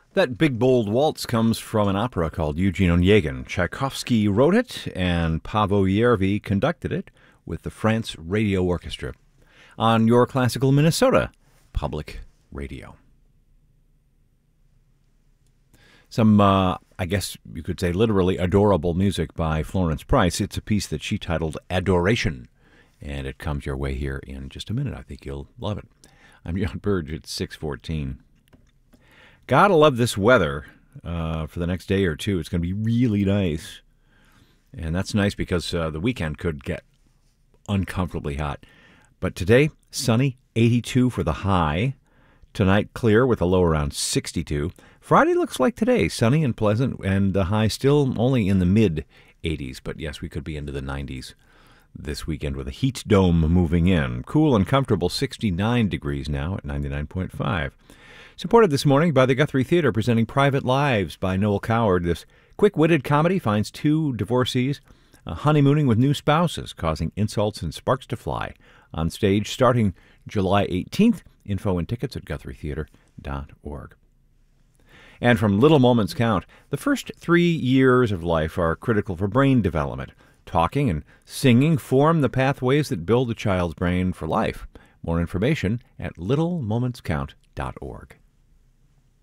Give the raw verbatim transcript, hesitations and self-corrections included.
That big, bold waltz comes from an opera called Eugene Onegin. Tchaikovsky wrote it, and Paavo Järvi conducted it with the France Radio Orchestra on your classical Minnesota Public Radio. Some, uh, I guess you could say literally adorable music by Florence Price. It's a piece that she titled Adoration, and it comes your way here in just a minute. I think you'll love it. I'm John Burge. It's six fourteen. Gotta love this weather uh, for the next day or two. It's going to be really nice. And that's nice because uh, the weekend could get uncomfortably hot. But today, sunny, eighty-two for the high. Tonight, clear with a low around sixty-two. Friday looks like today, sunny and pleasant, and the high still only in the mid eighties. But yes, we could be into the nineties this weekend with a heat dome moving in. Cool and comfortable, sixty-nine degrees now at ninety-nine point five. Supported this morning by the Guthrie Theater, presenting Private Lives by Noel Coward. This quick-witted comedy finds two divorcees uh, honeymooning with new spouses, causing insults and sparks to fly. On stage starting July eighteenth. Info and tickets at guthrie theater dot org. And from Little Moments Count, the first three years of life are critical for brain development. Talking and singing form the pathways that build a child's brain for life. More information at little moments count dot org.